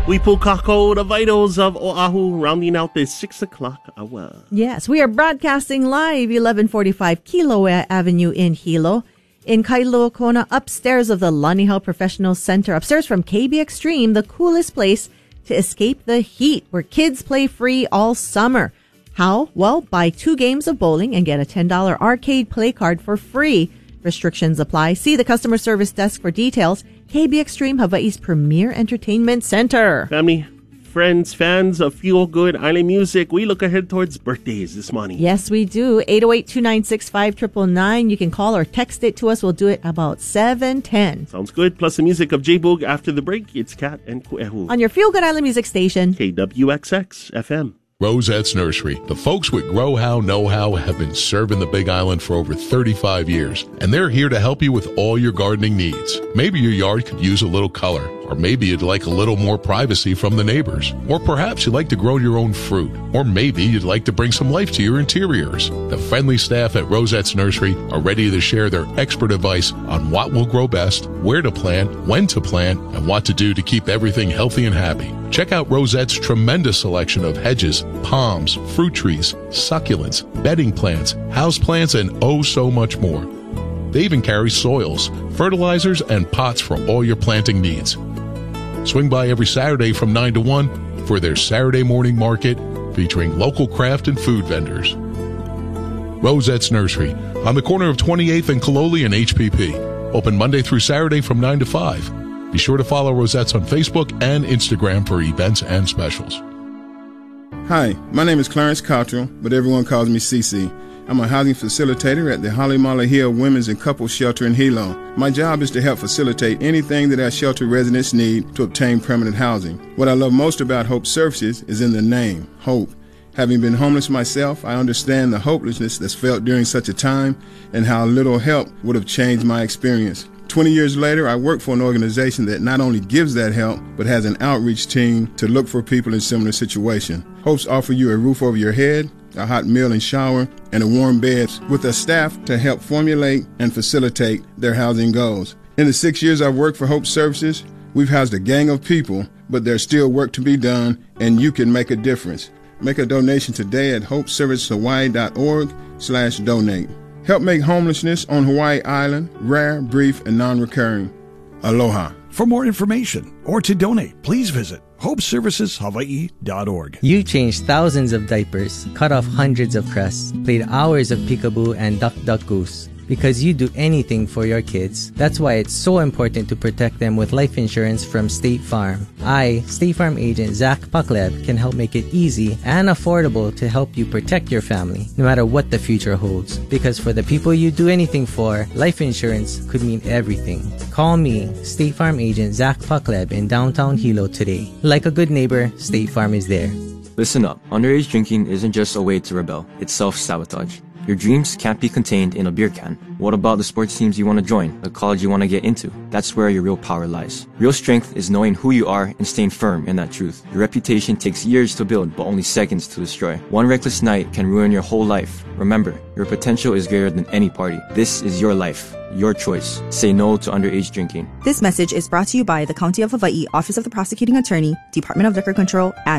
We pull kako, the vitals of Oahu, rounding out this 6 o'clock hour. Yes, we are broadcasting live 1145 Kilauea Avenue in Hilo. In Kailua Kona, upstairs of the Lanihaw Professional Center, upstairs from KB Extreme, the coolest place to escape the heat, where kids play free all summer. How? Well, buy 2 games of bowling and get a $10 arcade play card for free. Restrictions apply. See the customer service desk for details. KB Extreme, Hawaii's premier entertainment center. Family, friends, fans of feel-good island music, we look ahead towards birthdays this morning. Yes, we do. 808-296-5999. You can call or text it to us. We'll do it about 7:10. Sounds good. Plus the music of J-Boog after the break. It's Kat and Kuehu. On your feel-good island music station, KWXX FM. Rosette's Nursery. The folks with Grow How, Know How have been serving the Big Island for over 35 years, and they're here to help you with all your gardening needs. Maybe your yard could use a little color, or maybe you'd like a little more privacy from the neighbors, or perhaps you'd like to grow your own fruit, or maybe you'd like to bring some life to your interiors. The friendly staff at Rosette's Nursery are ready to share their expert advice on what will grow best, where to plant, when to plant, and what to do to keep everything healthy and happy. Check out Rosette's tremendous selection of hedges, palms, fruit trees, succulents, bedding plants, houseplants, and oh so much more. They even carry soils, fertilizers, and pots for all your planting needs. Swing by every Saturday from 9 to 1 for their Saturday morning market featuring local craft and food vendors. Rosette's Nursery on the corner of 28th and Kaloli and HPP. Open Monday through Saturday from 9 to 5. Be sure to follow Rosette's on Facebook and Instagram for events and specials. Hi, my name is Clarence Cottrell, but everyone calls me CC. I'm a housing facilitator at the Halimala Hill Women's and Couples Shelter in Hilo. My job is to help facilitate anything that our shelter residents need to obtain permanent housing. What I love most about Hope Services is in the name, Hope. Having been homeless myself, I understand the hopelessness that's felt during such a time and how little help would have changed my experience. 20 years later, I work for an organization that not only gives that help, but has an outreach team to look for people in similar situations. Hopes offer you a roof over your head, a hot meal and shower, and a warm bed with a staff to help formulate and facilitate their housing goals. In the 6 years I've worked for Hope Services, we've housed a gang of people, but there's still work to be done, and you can make a difference. Make a donation today at hopeservicehawaii.org/donate. Help make homelessness on Hawaii Island rare, brief, and non-recurring. Aloha. For more information or to donate, please visit hopeserviceshawaii.org. You changed thousands of diapers, cut off hundreds of crests, played hours of peekaboo and duck duck goose. Because you do anything for your kids. That's why it's so important to protect them with life insurance from State Farm. I, State Farm agent Zach Pakleb, can help make it easy and affordable to help you protect your family, no matter what the future holds. Because for the people you do anything for, life insurance could mean everything. Call me, State Farm agent Zach Pakleb in downtown Hilo today. Like a good neighbor, State Farm is there. Listen up. Underage drinking isn't just a way to rebel. It's self-sabotage. Your dreams can't be contained in a beer can. What about the sports teams you want to join, the college you want to get into? That's where your real power lies. Real strength is knowing who you are and staying firm in that truth. Your reputation takes years to build, but only seconds to destroy. One reckless night can ruin your whole life. Remember, your potential is greater than any party. This is your life, your choice. Say no to underage drinking. This message is brought to you by the County of Hawaii, Office of the Prosecuting Attorney, Department of Liquor Control, and